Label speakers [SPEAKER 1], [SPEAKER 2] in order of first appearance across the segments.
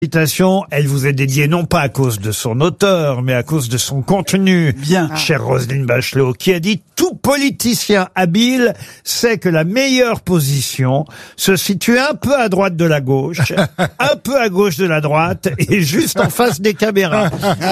[SPEAKER 1] Citation, elle vous est dédiée non pas à cause de son auteur, mais à cause de son contenu.
[SPEAKER 2] Bien.
[SPEAKER 1] Chère Roselyne Bachelot, qui a dit « Tout politicien habile sait que la meilleure position se situe un peu à droite de la gauche, un peu à gauche de la droite et juste en face des caméras. »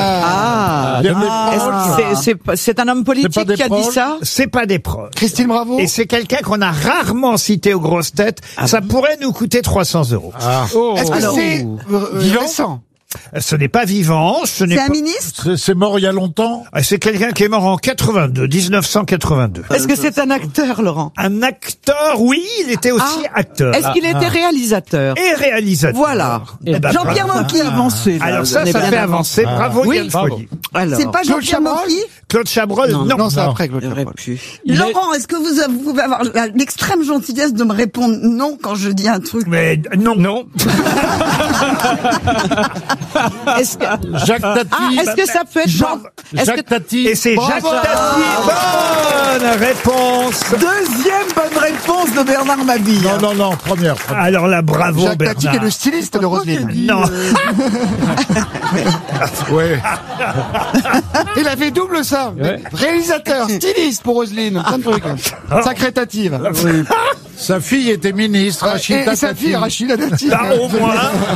[SPEAKER 2] C'est un homme politique qui a dit ça?
[SPEAKER 1] C'est pas des proches.
[SPEAKER 3] Christine Bravo.
[SPEAKER 1] Et c'est quelqu'un qu'on a rarement cité aux grosses têtes. Ça pourrait nous coûter 300 €.
[SPEAKER 3] Est-ce que c'est récent?
[SPEAKER 1] Ce n'est pas vivant, ce n'est
[SPEAKER 4] C'est un
[SPEAKER 1] pas...
[SPEAKER 4] ministre?
[SPEAKER 5] C'est mort il y a longtemps.
[SPEAKER 1] C'est quelqu'un qui est mort en 1982.
[SPEAKER 2] Est-ce que c'est un acteur, Laurent?
[SPEAKER 1] Un acteur, oui, il était aussi acteur.
[SPEAKER 2] Est-ce qu'il était réalisateur?
[SPEAKER 1] Et réalisateur.
[SPEAKER 2] Voilà.
[SPEAKER 4] Jean-Pierre Mocky.
[SPEAKER 2] Avancé.
[SPEAKER 1] Alors ça fait avancer. Bravo,
[SPEAKER 2] Oui.
[SPEAKER 1] Yann Folie.
[SPEAKER 2] Alors.
[SPEAKER 4] C'est pas
[SPEAKER 3] Claude
[SPEAKER 4] Jean-Pierre
[SPEAKER 3] Chabrol
[SPEAKER 4] Mocky?
[SPEAKER 1] Claude Chabrol, non.
[SPEAKER 3] Non, c'est après Claude
[SPEAKER 2] Il aurait
[SPEAKER 3] Chabrol.
[SPEAKER 2] pu.
[SPEAKER 4] Laurent, est-ce que vous pouvez avoir l'extrême gentillesse de me répondre non quand je dis un truc?
[SPEAKER 1] Mais non. Non.
[SPEAKER 2] Est-ce que...
[SPEAKER 5] Jacques Tati.
[SPEAKER 2] est-ce que ça peut être
[SPEAKER 5] Jacques Tati.
[SPEAKER 1] Et c'est Jacques Tati. Bonne réponse.
[SPEAKER 2] Deuxième bonne réponse de Bernard Mabille.
[SPEAKER 5] Non, première.
[SPEAKER 1] Alors là, bravo
[SPEAKER 3] Jacques Tati qui est
[SPEAKER 1] Bernard.
[SPEAKER 3] le styliste de Roselyne.
[SPEAKER 1] Non.
[SPEAKER 5] Ouais.
[SPEAKER 3] Il avait double ça. Réalisateur, styliste pour Roselyne. Plein de trucs. Sacrétative.
[SPEAKER 5] Sa fille était ministre. Rachida
[SPEAKER 3] Et sa
[SPEAKER 5] Tati.
[SPEAKER 3] fille, Rachida Tati.
[SPEAKER 1] Là, au moins.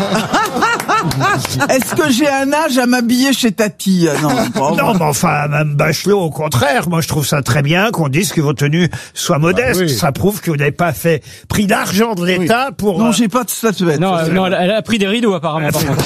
[SPEAKER 2] Est-ce que j'ai un âge à m'habiller chez Tati?
[SPEAKER 1] Non, mais enfin, Mme Bachelot, au contraire, moi je trouve ça très bien qu'on dise que vos tenues soient modestes.
[SPEAKER 5] oui.
[SPEAKER 1] Ça prouve que vous n'avez pas pris d'argent de l'État pour...
[SPEAKER 2] Non, j'ai pas de statuette.
[SPEAKER 6] Non, elle a pris des rideaux apparemment. Par contre.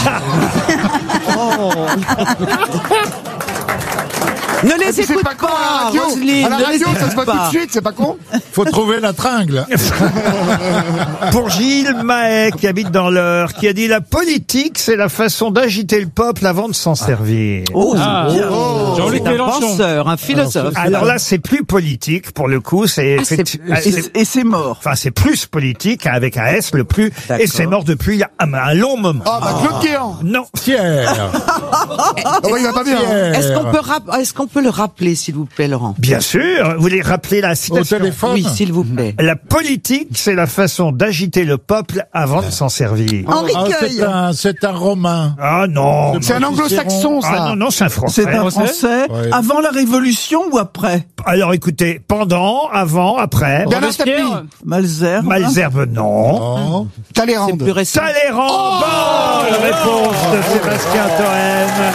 [SPEAKER 2] Ne les
[SPEAKER 3] C'est
[SPEAKER 2] écoute
[SPEAKER 3] pas con à la
[SPEAKER 2] pas,
[SPEAKER 3] radio.
[SPEAKER 2] Roselyne.
[SPEAKER 3] À la
[SPEAKER 2] ne
[SPEAKER 3] radio,
[SPEAKER 2] les
[SPEAKER 3] ça se voit
[SPEAKER 2] écoute
[SPEAKER 3] tout de
[SPEAKER 2] pas.
[SPEAKER 3] suite, c'est pas con.
[SPEAKER 5] Faut trouver la tringle.
[SPEAKER 1] Pour Gilles Mahé, qui habite dans l'Eure, qui a dit « La politique, c'est la façon d'agiter le peuple avant de s'en servir.
[SPEAKER 6] Jean-Luc
[SPEAKER 2] C'est un
[SPEAKER 6] Mélenchon.
[SPEAKER 2] penseur, un philosophe.
[SPEAKER 1] Alors là, c'est plus politique, pour le coup, c'est...
[SPEAKER 2] Et c'est mort.
[SPEAKER 1] Enfin, c'est plus politique, avec un S, le plus,
[SPEAKER 2] D'accord.
[SPEAKER 1] et c'est mort depuis un long moment.
[SPEAKER 3] Ah, bah, Claude Guéant.
[SPEAKER 1] Non.
[SPEAKER 5] Pierre.
[SPEAKER 3] Ah, bah, il va pas bien. hein.
[SPEAKER 2] Est-ce qu'on peut le rappeler, s'il vous plaît, Laurent?
[SPEAKER 1] Bien sûr, vous voulez rappeler la
[SPEAKER 5] Au
[SPEAKER 1] citation?
[SPEAKER 5] téléphone.
[SPEAKER 2] Oui, s'il vous plaît.
[SPEAKER 1] La politique, c'est la façon d'agiter le peuple avant de s'en servir.
[SPEAKER 4] Henri Queuille.
[SPEAKER 5] C'est un Romain.
[SPEAKER 1] Ah non.
[SPEAKER 3] C'est un anglo-saxon, ça.
[SPEAKER 1] Ah non, c'est un Français.
[SPEAKER 2] C'est un Français.
[SPEAKER 5] Ouais.
[SPEAKER 2] Avant la Révolution ou après?
[SPEAKER 1] Alors écoutez, pendant, avant, après.
[SPEAKER 3] Bernard Tapie.
[SPEAKER 6] Robespierre.
[SPEAKER 2] Malesherbes.
[SPEAKER 1] Malesherbes, non.
[SPEAKER 5] Oh.
[SPEAKER 3] Talleyrand.
[SPEAKER 2] C'est plus récent.
[SPEAKER 1] Talleyrand, bonne réponse de Sébastien Toen.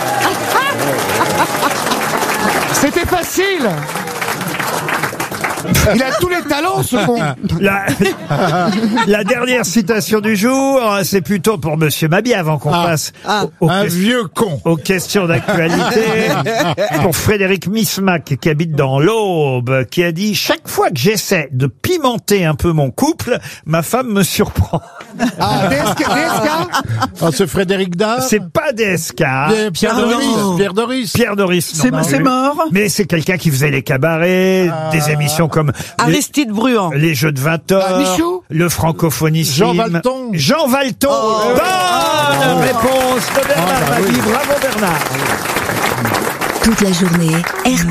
[SPEAKER 3] C'était facile. Il a tous les talents, ce con.
[SPEAKER 1] La dernière citation du jour, c'est plutôt pour Monsieur Mabie, avant qu'on passe
[SPEAKER 5] Un vieux con.
[SPEAKER 1] aux questions d'actualité. Pour Frédéric Mismac, qui habite dans l'Aube, qui a dit « Chaque fois que j'essaie de pimenter un peu mon couple, ma femme me surprend.
[SPEAKER 3] Ah, DSK.
[SPEAKER 5] Oh, c'est Frédéric Dard.
[SPEAKER 1] C'est pas DSK.
[SPEAKER 5] Pierre Doris. Pierre Doris.
[SPEAKER 1] Pierre Doris. non.
[SPEAKER 2] C'est mort.
[SPEAKER 1] Mais c'est quelqu'un qui faisait les cabarets, des émissions comme
[SPEAKER 2] Aristide Bruand.
[SPEAKER 1] les Jeux de 20 heures,
[SPEAKER 3] Michou.
[SPEAKER 1] le Francophonie.
[SPEAKER 5] Jean Valton.
[SPEAKER 1] Jean Valton. Bonne réponse de Bernard Mabie. Bravo Bernard.
[SPEAKER 7] Toute la journée,